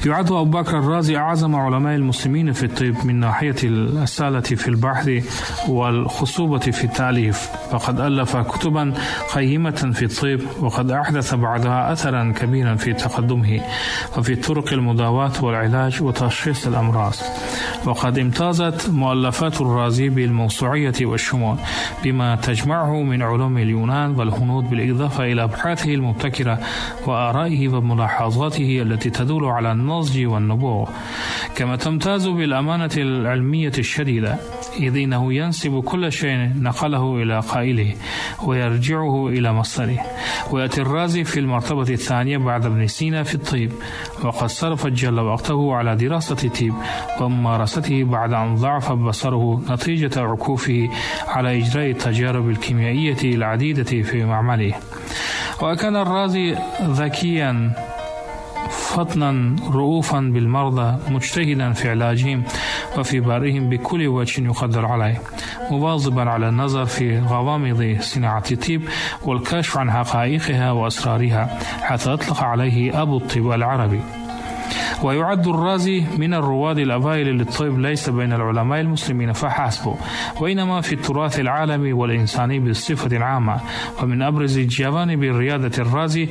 يعد أبو بكر الرازي أعظم علماء المسلمين في الطب من ناحية السالة في البحث والخصوبة في التأليف، فقد ألف كتبا قيمة في الطب، وقد أحدث بعدها أثرا كبيرا في تقدمه وفي طرق المداواة والعلاج وتشخيص الأمراض. وقد امتازت مؤلفات الرازي بالموسوعية والشمول بما تجمعه من علوم اليونان والهنود، بالإضافة إلى أبحاثه المبتكرة وآرائه وملاحظاته التي تدل على النضج والنبوغ، كما تمتاز بالأمانة العلمية الشديدة، إذ إنه ينسب كل شيء نقله إلى قائله ويرجعه إلى مصدره. ويأتي الرازي في المرتبة الثانية بعد ابن سينا في الطب، وقد صرف جل وقته على دراسة الطب وممارسته بعد أن ضعف بصره نتيجة عكوفه على إجراء التجارب الكيميائية العديدة في معمله. وكان الرازي ذكيا فطنا رؤوفا بالمرضى، مجتهدا في علاجهم وفي بارئهم بكل وجه يقدر عليه، مواظبا على النظر في غوامض صناعة الطب والكشف عن حقائقها وأسرارها، حتى أطلق عليه أبو الطب العربي. ويعد الرازي من الرواد الأوائل للطب ليس بين العلماء المسلمين فحسب، وإنما في التراث العالمي والإنساني بصفة عامة. ومن أبرز جوانب ريادة الرازي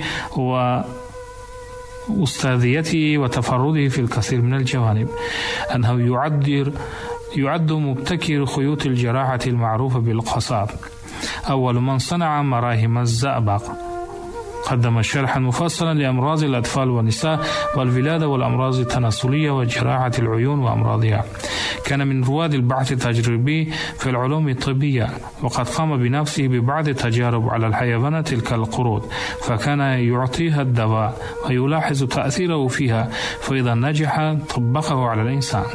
وأستاذيته وتفرده في الكثير من الجوانب أنه يعد مبتكر خيوط الجراحة المعروفة بالقصاب، أول من صنع مراهم الزئبق. قدم شرحا مفصلا لأمراض الأطفال والنساء والولادة والأمراض التناسلية وجراحة العيون وأمراضها. كان من رواد البحث التجريبي في العلوم الطبية، وقد قام بنفسه ببعض التجارب على الحيوانات كالقرود، فكان يعطيها الدواء ويلاحظ تأثيره فيها، فإذا نجح طبقه على الإنسان.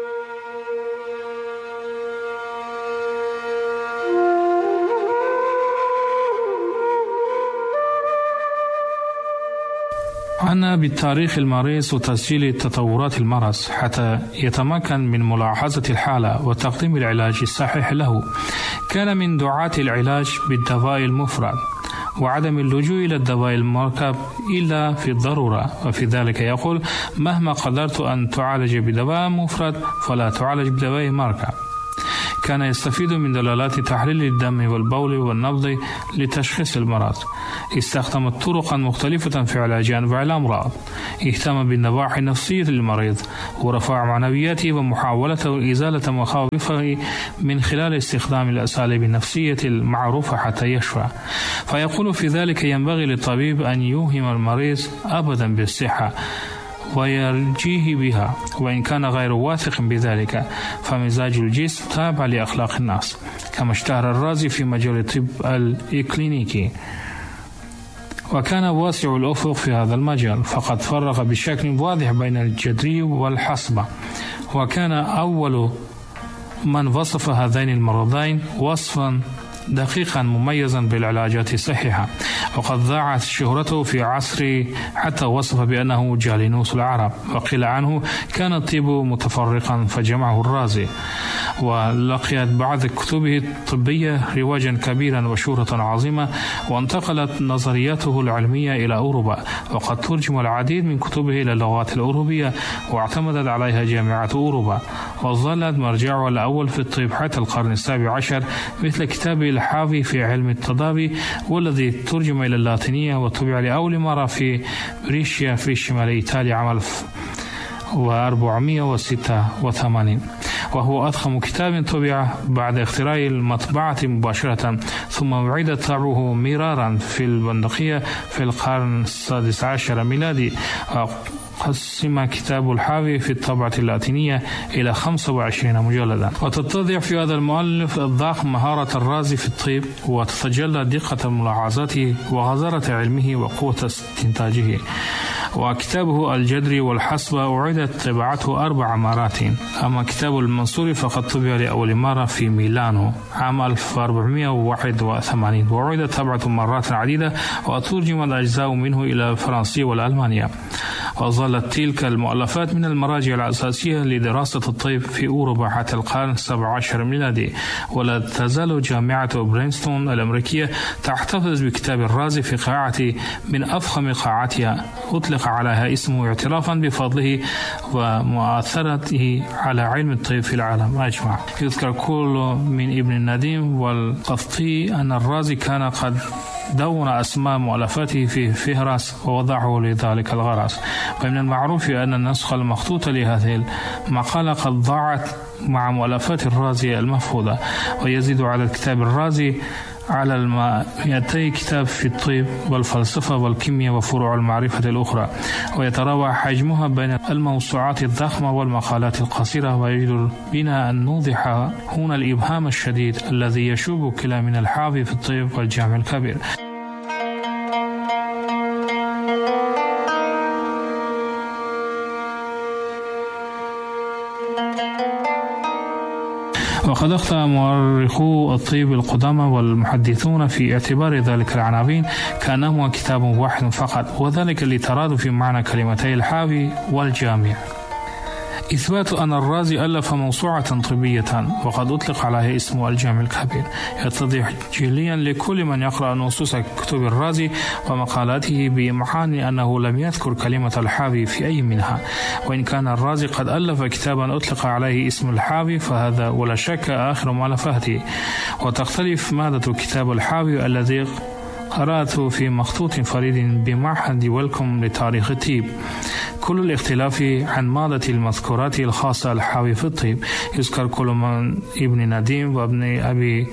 عنا بالتاريخ المريض وتسجيل تطورات المرض حتى يتمكن من ملاحظة الحالة وتقديم العلاج الصحيح له. كان من دعاة العلاج بالدواء المفرد وعدم اللجوء إلى الدواء المركب إلا في الضرورة، وفي ذلك يقول: مهما قدرت أن تعالج بدواء مفرد فلا تعالج بدواء مركب. كان يستفيد من دلالات تحليل الدم والبول والنبض لتشخيص المرض. استخدم طرقا مختلفة في علاج أنواع الأمراض. اهتم بالنواحي النفسية للمريض ورفع معنوياته ومحاولة إزالة مخاوفه من خلال استخدام الأساليب النفسية المعروفة حتى يشفى. فيقول في ذلك: ينبغي للطبيب أن يوهم المريض أبدا بالصحة ويرجيه بها، وإن كان غير واثق بذلك، فمزاج الجسم تابع لأخلاق الناس. كما اشتهر الرازي في مجال الطب الإكلينيكي، وكان واسع الأفق في هذا المجال، فقد فرق بشكل واضح بين الجدري والحصبة، وكان أول من وصف هذين المرضين وصفا دقيقا مميزا بالعلاجات الصحيحة. وقد ضاعت شهرته في عصره حتى وصف بأنه جالينوس العرب، وقيل عنه كان الطب متفرقا فجمعه الرازي. ولقيت بعض كتبه الطبية رواجا كبيرا وشهرة عظيمة، وانتقلت نظرياته العلمية إلى أوروبا، وقد ترجم العديد من كتبه إلى اللغات الأوروبية واعتمدت عليها جامعة أوروبا، وظلت مرجعه الأول في الطب حتى القرن السابع عشر، مثل كتابه الحاوي في علم التداوي، والذي ترجم إلى اللاتينية وطبع لأول مرة في بريشيا في شمال إيطاليا عام 1486، وهو أضخم كتاب طبع بعد اختراع المطبعة مباشرة، ثم أعيد طبعه مرارا في البندقية في القرن السادس عشر ميلادي. قسم كتاب الحاوي في الطبعة اللاتينية إلى 25 مجلدا. وتتضح في هذا المؤلف الضخم مهارة الرازي في الطب، وتتجلى دقة ملاحظاته وغزارة علمه وقوة استنتاجه. وكتابه الجدري والحصبة أعيدت طباعته 4 مرات. أما كتاب المنصوري فقد طبع لأول مرة في ميلانو عام 1481، وأعيدت طبعته مرات عديدة، وترجمت أجزاء منه إلى الفرنسية والألمانية. وظلت تلك المؤلفات من المراجع الأساسية لدراسة الطب في أوروبا حتى القرن 17 ميلادي. ولا تزال جامعة برينستون الأمريكية تحتفظ بكتاب الرازي في قاعة من أفخم قاعاتها، أطلق عليها اسمه اعترافا بفضله ومؤثرته على علم الطب في العالم أجمع. يذكر كل من ابن النديم والقفطي أن الرازي كان قد دون أسماء مؤلفاته في فهرس ووضعه لذلك الغرض. ومن المعروف أن النسخة المخطوطة لهذه المقالة قد ضاعت مع مؤلفات الرازي المفقودة، ويزيد على كتاب الرازي على 200 كتاب في الطب والفلسفة والكيمياء وفروع المعرفة الأخرى، ويتراوح حجمها بين الموسوعات الضخمة والمقالات القصيرة. ويجدر بنا أن نوضح هنا الإبهام الشديد الذي يشوب كلا من الحاوي في الطب والجامع الكبير. وقد أخطأ مؤرخو الطب القدامى والمحدثون في اعتبار ذلك العناوين كأنهما كتاب واحد فقط، وذلك لترادف معنى كلمتي الحاوي والجامع. إثبات أن الرازي ألف موسوعة طبية وقد أطلق عليها اسم الجامع الكبير يتضح جليا لكل من يقرأ نصوص كتب الرازي ومقالاته بإمعان أنه لم يذكر كلمة الحاوي في أي منها. وإن كان الرازي قد ألف كتابا أطلق عليه اسم الحاوي فهذا ولا شك آخر مؤلفاته. وتختلف مادة كتاب الحاوي الذي قرأته في مخطوط فريد بمعهد ويلكم لتاريخ الطب، كل الاختلاف عن مادة المذكورات الخاصة الحاوي في الطب. يذكر كل من ابن نديم وابن أبي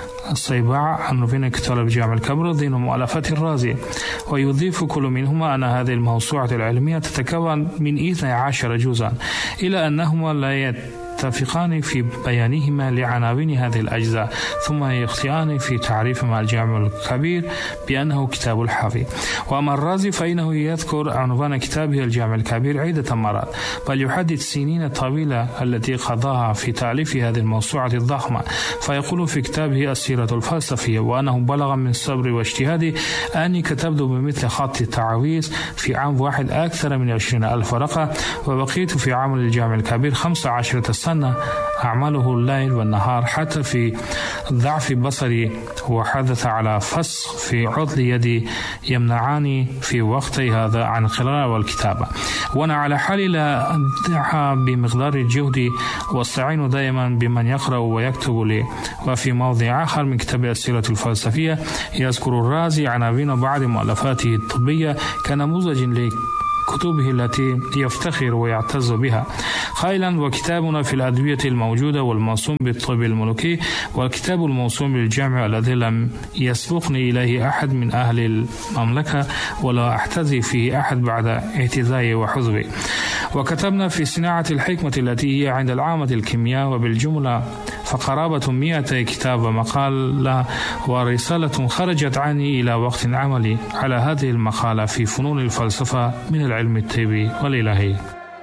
الصيباع عنه في كتاب الجامع الكبير ضمن مؤلفات الرازي، ويضيف كل منهما أن هذه الموسوعة العلمية تتكون من 12 جزءا، إلى أنهما لا يتفقان في بيانهما لعناوين هذه الأجزاء، ثم يخطئان في تعريفهما الجامع الكبير بأنه كتاب الحاوي. وأما الرازي فإنه يذكر عنوان كتابه الجامع الكبير عدة مرات، بل يحدد سنين طويلة التي قضاها في تأليف هذه الموسوعة الضخمة، فيقول في كتابه السيرة الفلسفية وأنه بلغ من صبر واجتهادي أني كتبت بمثل خط التعويذ في عام واحد أكثر من 20,000 ورقة، وبقيت في عمل الجامع الكبير 15 سنة أعمله الليل والنهار حتى في ضعف بصري، وحدث على فسخ في عضل يدي يمنعني في وقتي هذا عن القراءة والكتابة. وأنا على حالي لا أدعى بمقدار الجهد واستعين دائما بمن يقرأ ويكتب لي. وفي موضع آخر من كتاب السيرة الفلسفية يذكر الرازي عناوين بعض مؤلفاته الطبية كنموذج كتبه التي يفتخر ويعتز بها، قائلا: وكتابنا في الأدوية الموجودة والموسوم بالطب الملوكي، والكتاب الموسوم بالجامع الذي لم يسبقني إليه أحد من أهل المملكة ولا أحتذي فيه أحد بعد اعتزائي وحزبي. وكتبنا في صناعة الحكمة التي هي عند العامة الكيمياء، وبالجملة فقرابة 100 كتاب ومقالة ورسالة خرجت عني إلى وقت عملي على هذه المقالة في فنون الفلسفة من العلم الطبي والإلهي.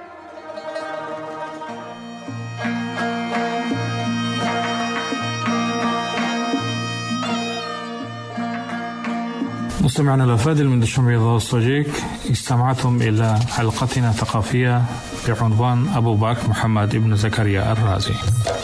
مستمعنا الأفاضل من دشم بيضاء الصجيك، استمعتم إلى حلقتنا الثقافية بعنوان أبو بكر محمد ابن زكريا الرازي.